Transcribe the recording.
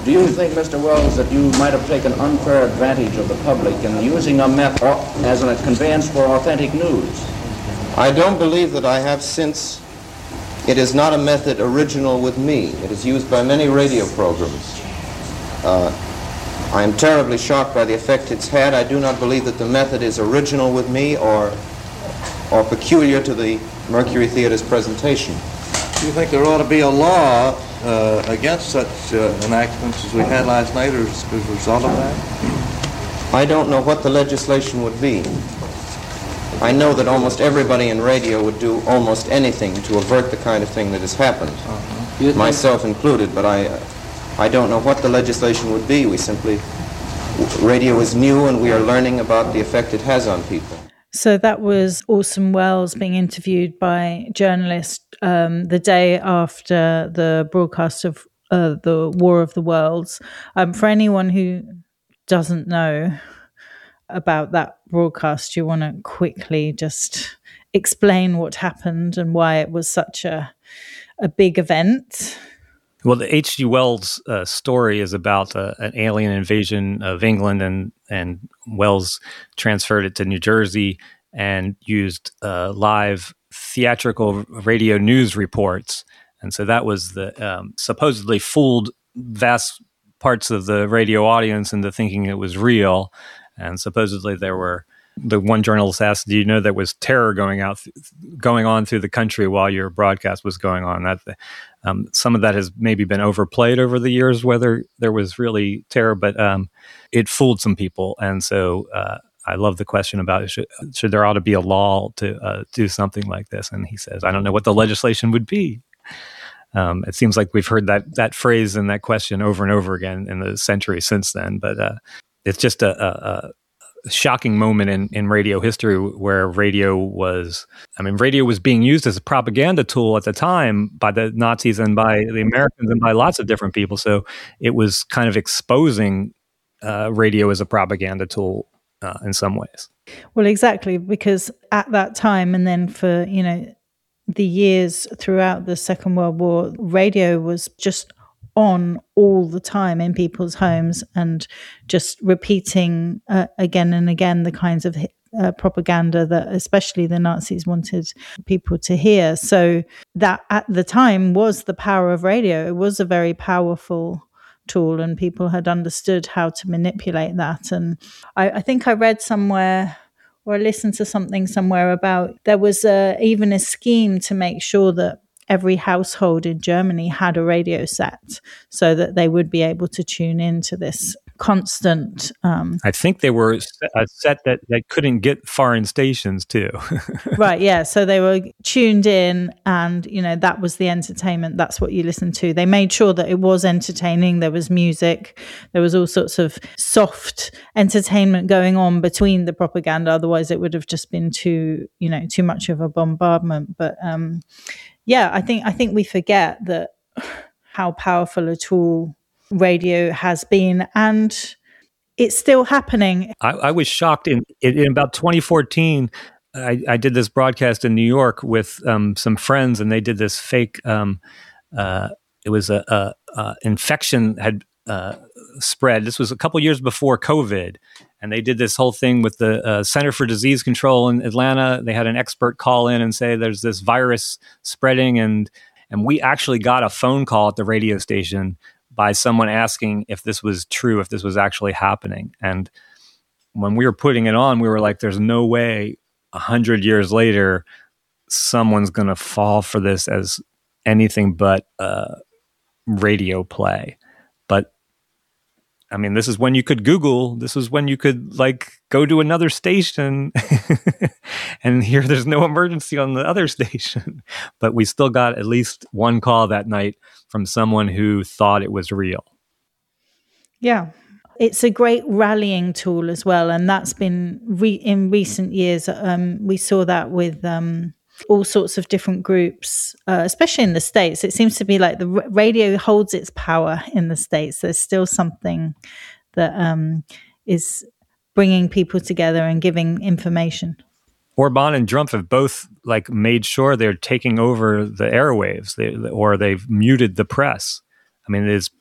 Do you think, Mr. Wells, that you might have taken unfair advantage of the public in using a method as a conveyance for authentic news? I don't believe that I have, since it is not a method original with me. It is used by many radio programs. I am terribly shocked by the effect it's had. I do not believe that the method is original with me or peculiar to the Mercury Theater's presentation. Do you think there ought to be a law against such enactments as we had last night as a result of that? I don't know what the legislation would be. I know that almost everybody in radio would do almost anything to avert the kind of thing that has happened, myself included, but I don't know what the legislation would be. Radio is new and we are learning about the effect it has on people. So that was Orson Welles being interviewed by journalists the day after the broadcast of the War of the Worlds. For anyone who doesn't know about that broadcast, you want to quickly just explain what happened and why it was such a big event? Well, the H.G. Wells story is about an alien invasion of England, and Wells transferred it to New Jersey and used live theatrical radio news reports. And so that was the supposedly fooled vast parts of the radio audience into thinking it was real. And supposedly the one journalist asked, "Do you know there was terror going on through the country while your broadcast was going on?" That some of that has maybe been overplayed over the years, whether there was really terror, but it fooled some people. And so I love the question about should there ought to be a law to do something like this? And he says, "I don't know what the legislation would be." It seems like we've heard that phrase and that question over and over again in the century since then, but it's just a shocking moment in radio history where radio was being used as a propaganda tool at the time by the Nazis and by the Americans and by lots of different people. So it was kind of exposing radio as a propaganda tool in some ways. Well, exactly, because at that time, and then for, the years throughout the Second World War, radio was just on all the time in people's homes and just repeating again and again the kinds of propaganda that especially the Nazis wanted people to hear. So that at the time was the power of radio. It was a very powerful tool and people had understood how to manipulate that. And I think I read somewhere or I listened to something somewhere about there was even a scheme to make sure that every household in Germany had a radio set so that they would be able to tune into this constant. I think they were a set that couldn't get foreign stations too. Right, yeah. So they were tuned in and, that was the entertainment. That's what you listened to. They made sure that it was entertaining. There was music. There was all sorts of soft entertainment going on between the propaganda. Otherwise, it would have just been too much of a bombardment. But yeah, I think we forget that how powerful a tool radio has been, and it's still happening. I was shocked in about 2014. I did this broadcast in New York with some friends, and they did this fake. It was a infection had spread. This was a couple years before COVID. And they did this whole thing with the Center for Disease Control in Atlanta. They had an expert call in and say there's this virus spreading. And we actually got a phone call at the radio station by someone asking if this was true, if this was actually happening. And when we were putting it on, we were like, there's no way 100 years later, someone's going to fall for this as anything but radio play. But I mean, this is when you could Google. This is when you could go to another station and hear there's no emergency on the other station. But we still got at least one call that night from someone who thought it was real. Yeah. It's a great rallying tool as well. And that's been in recent years. We saw that with all sorts of different groups, especially in the States. It seems to be like the radio holds its power in the States. There's still something that is bringing people together and giving information. Orban and Trump have both made sure they're taking over the airwaves, or they've muted the press. I mean, it's